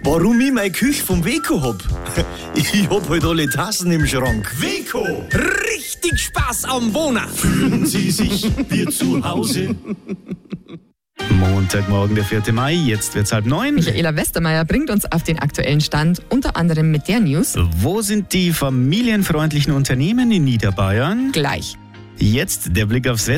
Warum ich meine Küche vom Weco hab? Ich hab halt alle Tassen im Schrank. Weco, richtig Spaß am Wohnen. Fühlen Sie sich wie zu Hause? Montagmorgen, der 4. Mai, jetzt wird's 8:30. Michaela Westermeier bringt uns auf den aktuellen Stand, unter anderem mit der News. Wo sind die familienfreundlichen Unternehmen in Niederbayern? Gleich. Jetzt der Blick aufs Wetter.